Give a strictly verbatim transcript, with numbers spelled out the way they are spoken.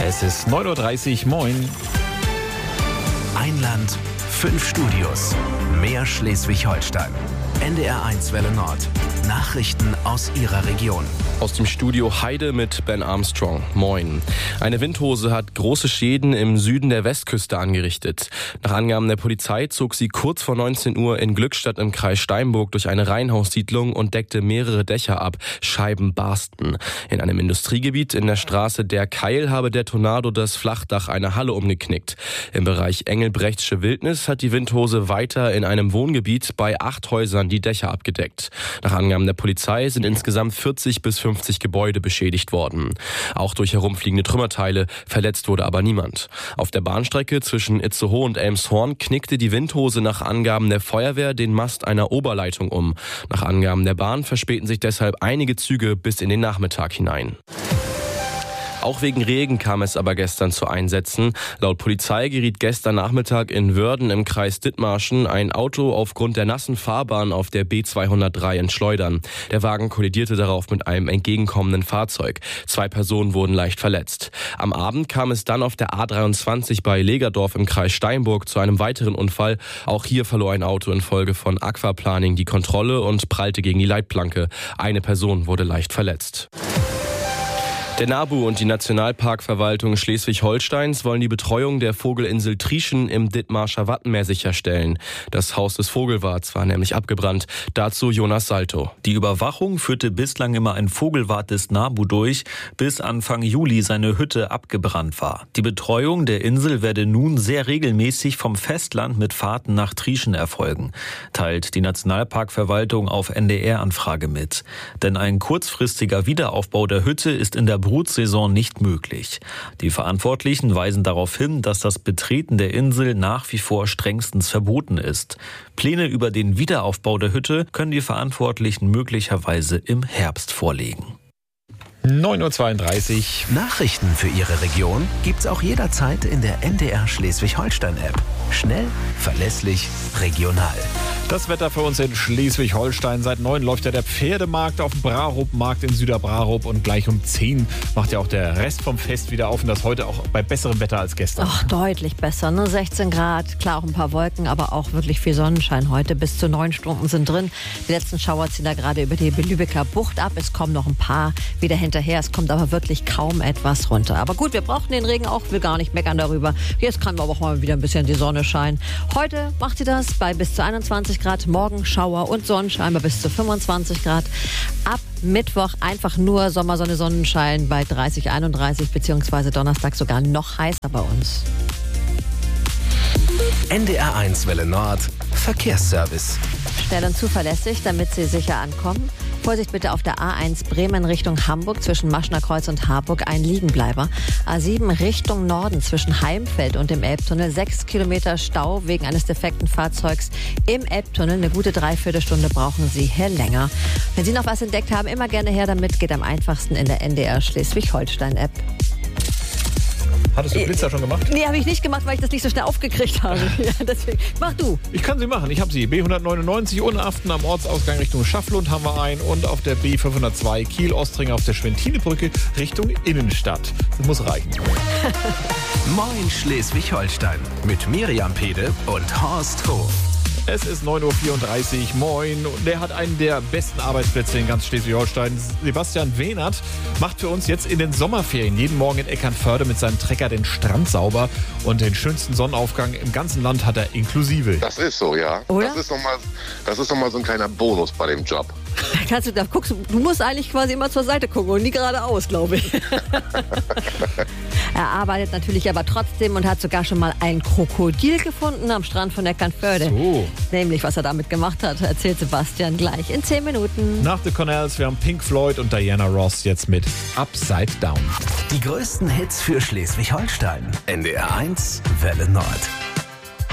Es ist neun Uhr dreißig, moin. Ein Land, fünf Studios, mehr Schleswig-Holstein. N D R eins Welle Nord. Nachrichten aus Ihrer Region. Aus dem Studio Heide mit Ben Armstrong. Moin. Eine Windhose hat große Schäden im Süden der Westküste angerichtet. Nach Angaben der Polizei zog sie kurz vor neunzehn Uhr in Glückstadt im Kreis Steinburg durch eine Reihenhaussiedlung und deckte mehrere Dächer ab. Scheiben barsten. In einem Industriegebiet in der Straße Der Keil habe der Tornado das Flachdach einer Halle umgeknickt. Im Bereich Engelbrechtsche Wildnis hat die Windhose weiter in einem Wohngebiet bei acht Häusern die Dächer abgedeckt. Nach Angaben der Polizei sind insgesamt vierzig bis fünfzig Gebäude beschädigt worden. Auch durch herumfliegende Trümmerteile, verletzt wurde aber niemand. Auf der Bahnstrecke zwischen Itzehoe und Elmshorn knickte die Windhose nach Angaben der Feuerwehr den Mast einer Oberleitung um. Nach Angaben der Bahn verspäten sich deshalb einige Züge bis in den Nachmittag hinein. Auch wegen Regen kam es aber gestern zu Einsätzen. Laut Polizei geriet gestern Nachmittag in Wörden im Kreis Dithmarschen ein Auto aufgrund der nassen Fahrbahn auf der B zweihundertdrei in Schleudern. Der Wagen kollidierte darauf mit einem entgegenkommenden Fahrzeug. Zwei Personen wurden leicht verletzt. Am Abend kam es dann auf der A dreiundzwanzig bei Legerdorf im Kreis Steinburg zu einem weiteren Unfall. Auch hier verlor ein Auto infolge von Aquaplaning die Kontrolle und prallte gegen die Leitplanke. Eine Person wurde leicht verletzt. Der NABU und die Nationalparkverwaltung Schleswig-Holsteins wollen die Betreuung der Vogelinsel Trieschen im Dithmarscher Wattenmeer sicherstellen. Das Haus des Vogelwarts war nämlich abgebrannt. Dazu Jonas Salto. Die Überwachung führte bislang immer ein Vogelwart des NABU durch, bis Anfang Juli seine Hütte abgebrannt war. Die Betreuung der Insel werde nun sehr regelmäßig vom Festland mit Fahrten nach Trieschen erfolgen, teilt die Nationalparkverwaltung auf N D R-Anfrage mit. Denn ein kurzfristiger Wiederaufbau der Hütte ist in der Brutsaison nicht möglich. Die Verantwortlichen weisen darauf hin, dass das Betreten der Insel nach wie vor strengstens verboten ist. Pläne über den Wiederaufbau der Hütte können die Verantwortlichen möglicherweise im Herbst vorlegen. neun Uhr zweiunddreißig. Nachrichten für Ihre Region gibt's auch jederzeit in der N D R Schleswig-Holstein-App. Schnell, verlässlich, regional. Das Wetter für uns in Schleswig-Holstein. Seit neun läuft ja der Pferdemarkt auf dem Brarup-Markt in Süderbrarup und gleich um zehn macht ja auch der Rest vom Fest wieder auf und das heute auch bei besserem Wetter als gestern. Ach, deutlich besser, ne? sechzehn Grad, klar auch ein paar Wolken, aber auch wirklich viel Sonnenschein heute. Bis zu neun Stunden sind drin. Die letzten Schauer ziehen da gerade über die Lübecker Bucht ab. Es kommen noch ein paar wieder hinterher. Es kommt aber wirklich kaum etwas runter. Aber gut, wir brauchen den Regen auch, will gar nicht meckern darüber. Jetzt kann aber auch mal wieder ein bisschen die Sonne scheinen. Heute macht sie das bei bis zu einundzwanzig Grad, morgen Schauer und Sonnenschein bei bis zu fünfundzwanzig Grad. Ab Mittwoch einfach nur Sommersonne, Sonnenschein bei dreißig, einunddreißig beziehungsweise Donnerstag sogar noch heißer bei uns. N D R eins Welle Nord, Verkehrsservice. Schnell und zuverlässig, damit Sie sicher ankommen. Vorsicht bitte auf der A eins Bremen Richtung Hamburg zwischen Maschner Kreuz und Harburg ein Liegenbleiber. A sieben Richtung Norden zwischen Heimfeld und dem Elbtunnel sechs Kilometer Stau wegen eines defekten Fahrzeugs im Elbtunnel. Eine gute Dreiviertelstunde brauchen Sie hier länger. Wenn Sie noch was entdeckt haben, immer gerne her damit. Geht am einfachsten in der N D R Schleswig-Holstein-App. Hattest du Blitzer schon gemacht? Nee, habe ich nicht gemacht, weil ich das nicht so schnell aufgekriegt habe. Ja, deswegen. Mach du. Ich kann sie machen. Ich habe sie. B hundertneunundneunzig Unaften am Ortsausgang Richtung Schafflund haben wir einen und auf der B fünfhundertzwei Kiel-Ostring auf der Schwentinebrücke Richtung Innenstadt. Das muss reichen. Moin Schleswig-Holstein mit Miriam Pede und Horst Hof. Es ist neun Uhr vierunddreißig, moin. Und der hat einen der besten Arbeitsplätze in ganz Schleswig-Holstein. Sebastian Wehnert macht für uns jetzt in den Sommerferien jeden Morgen in Eckernförde mit seinem Trecker den Strand sauber. Und den schönsten Sonnenaufgang im ganzen Land hat er inklusive. Das ist so, ja. Oder? Das ist nochmal, das ist noch mal so ein kleiner Bonus bei dem Job. Da kannst du, da guckst du, du musst eigentlich quasi immer zur Seite gucken und nie geradeaus, glaube ich. Er arbeitet natürlich aber trotzdem und hat sogar schon mal ein Krokodil gefunden am Strand von Eckernförde. So. Nämlich, was er damit gemacht hat, erzählt Sebastian gleich in zehn Minuten. Nach The Cornells, wir haben Pink Floyd und Diana Ross jetzt mit Upside Down. Die größten Hits für Schleswig-Holstein. N D R eins Welle Nord.